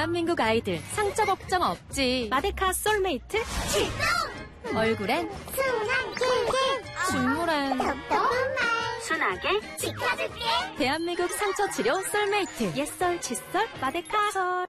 대한민국 아이들 상처 걱정 없지. 마데카 솔메이트 출동! 얼굴엔 순하게 눈물엔 순하게 지켜줄게. 대한민국 상처 치료 솔메이트 옛설 칫솔 마데카 솔.